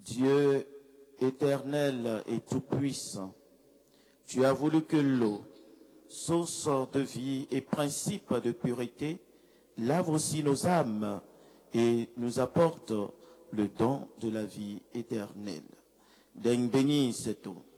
Dieu éternel et tout-puissant, tu as voulu que l'eau, source de vie et principe de pureté, lave aussi nos âmes et nous apporte le don de la vie éternelle. Daigne bénir cette eau